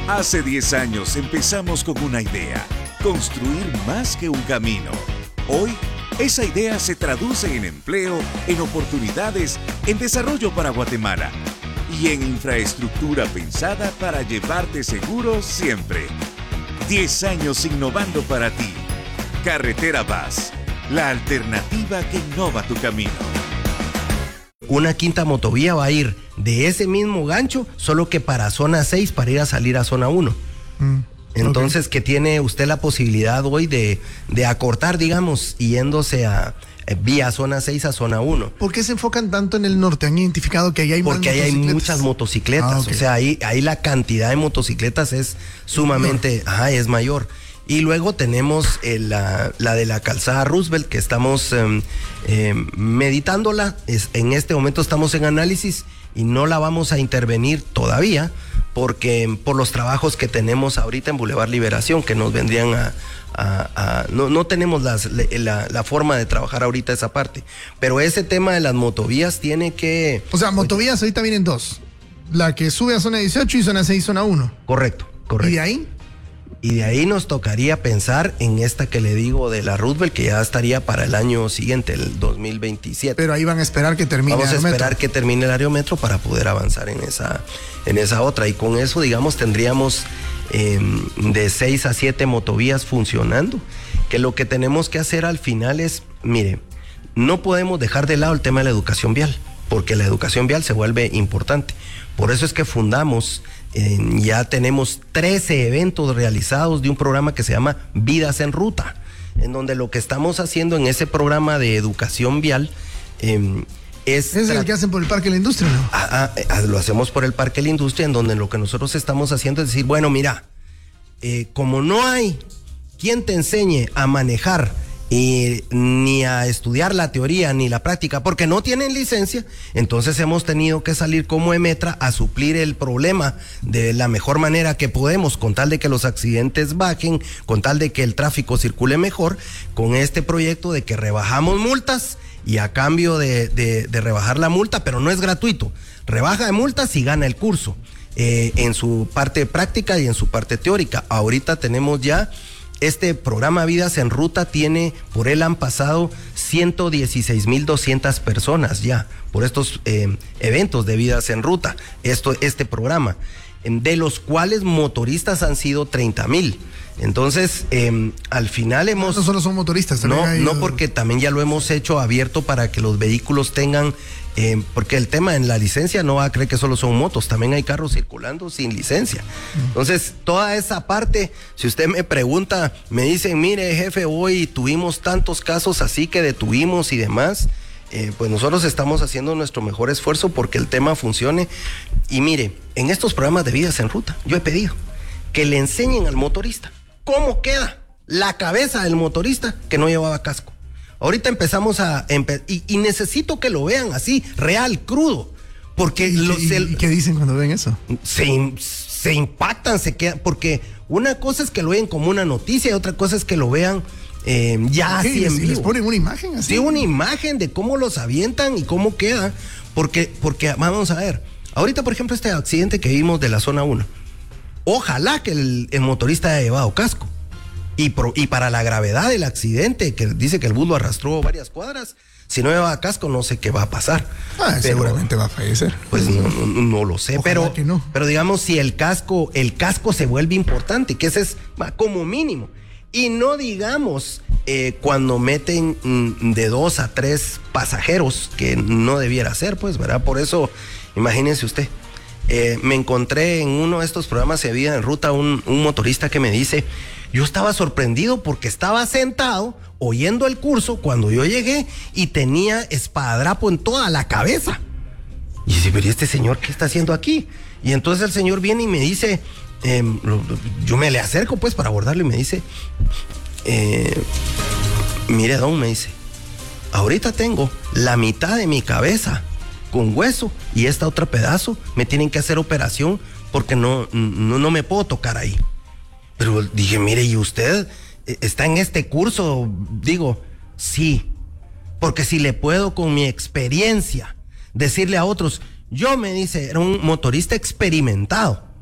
Hace 10 años empezamos con una idea, construir más que un camino. Hoy, esa idea se traduce en empleo, en oportunidades, en desarrollo para Guatemala y en infraestructura pensada para llevarte seguro siempre. 10 años innovando para ti. Carretera Vaz, la alternativa que innova tu camino. Una quinta motovía va a ir de ese mismo gancho, solo que para zona 6 para ir a salir a zona 1. Entonces, que tiene usted la posibilidad hoy de acortar, digamos, yéndose vía zona 6 a zona 1. ¿Por qué se enfocan tanto en el norte? ¿Han identificado que ahí hay Porque ahí hay muchas motocicletas. O sea, ahí la cantidad de motocicletas es sumamente, es mayor. Y luego tenemos la de la calzada Roosevelt, que estamos meditándola. En este momento estamos en análisis y no la vamos a intervenir todavía, porque por los trabajos que tenemos ahorita en Boulevard Liberación, que nos vendrían no tenemos la forma de trabajar ahorita esa parte. Pero ese tema de las motovías tiene que... O sea, motovías ahorita vienen dos. La que sube a zona 18 y zona 6, zona 1. Correcto. ¿Y de ahí? Y de ahí nos tocaría pensar en esta que le digo de la Roosevelt, que ya estaría para el año siguiente, el 2027. Pero ahí van a esperar que termine Vamos a esperar que termine el aerometro para poder avanzar en esa otra. Y con eso, digamos, tendríamos de 6 a 7 motovías funcionando. Que lo que tenemos que hacer al final es, mire, no podemos dejar de lado el tema de la educación vial, porque la educación vial se vuelve importante. Por eso es que fundamos... ya tenemos 13 eventos realizados de un programa que se llama Vidas en Ruta, en donde lo que estamos haciendo en ese programa de educación vial es el que hacen por el Parque de la Industria, ¿no? Lo hacemos por el Parque de la Industria, en donde lo que nosotros estamos haciendo es decir, bueno, mira, como no hay quien te enseñe a manejar ni a estudiar la teoría ni la práctica porque no tienen licencia, entonces hemos tenido que salir como EMETRA a suplir el problema de la mejor manera que podemos, con tal de que los accidentes bajen, con tal de que el tráfico circule mejor, con este proyecto de que rebajamos multas y a cambio de rebajar la multa, pero no es gratuito, rebaja de multas y gana el curso en su parte práctica y en su parte teórica. Ahorita tenemos ya este programa Vidas en Ruta, por él han pasado 116,200 personas ya, por estos eventos de Vidas en Ruta, este programa, de los cuales motoristas han sido 30,000. Entonces, al final hemos... No solo son motoristas. No, porque también ya lo hemos hecho abierto para que los vehículos tengan... porque el tema en la licencia no va a creer que solo son motos, también hay carros circulando sin licencia. Entonces, toda esa parte, si usted me pregunta, me dicen, mire jefe, hoy tuvimos tantos casos así que detuvimos y demás, pues nosotros estamos haciendo nuestro mejor esfuerzo porque el tema funcione. Y mire, en estos programas de Vidas en Ruta, yo he pedido que le enseñen al motorista cómo queda la cabeza del motorista que no llevaba casco. Ahorita empezamos y necesito que lo vean así, real, crudo, porque ¿Y qué dicen cuando ven eso? Se impactan, se quedan, porque una cosa es que lo vean como una noticia y otra cosa es que lo vean ya así en vivo. ¿Les ponen una imagen así? Sí, una imagen de cómo los avientan y cómo queda, porque vamos a ver, ahorita por ejemplo este accidente que vimos de la zona 1, ojalá que el motorista haya llevado casco. Y para la gravedad del accidente, que dice que el bus lo arrastró varias cuadras, si no lleva casco no sé qué va a pasar. Seguramente va a fallecer. Pues no lo sé, pero digamos, si el casco se vuelve importante, que ese es como mínimo. Y no digamos cuando meten de 2 a 3 pasajeros, que no debiera ser, pues, ¿verdad? Por eso, imagínense usted. Me encontré en uno de estos programas de Vida en Ruta un motorista que me dice, yo estaba sorprendido porque estaba sentado oyendo el curso cuando yo llegué y tenía espadadrapo en toda la cabeza. Y dice, pero ¿y este señor qué está haciendo aquí? Y entonces el señor viene y me dice, yo me le acerco pues para abordarlo y me dice, mire don, me dice, ahorita tengo la mitad de mi cabeza con hueso y esta otra pedazo me tienen que hacer operación porque no me puedo tocar ahí. Pero dije, mire, ¿y usted está en este curso? Digo, sí, porque si le puedo con mi experiencia decirle a otros, yo me dice, era un motorista experimentado,